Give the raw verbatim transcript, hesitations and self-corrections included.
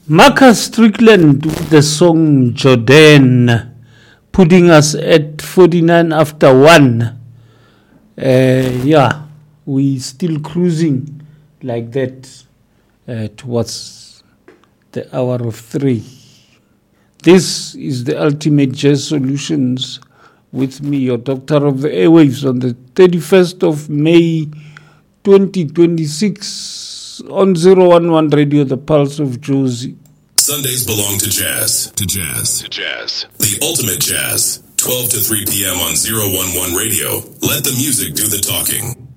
Marcus Strickland with the song Jordan, putting us at forty-nine after one. Uh, yeah, we still cruising like that uh, towards the hour of three. This is the Ultimate Jazz Solutions with me, your doctor of the airwaves, on the thirty-first of May twenty twenty-six on zero one one Radio, the Pulse of Josie. Sundays belong to jazz. To jazz. To jazz. The ultimate jazz. twelve to three p.m. on zero one one Radio. Let the music do the talking.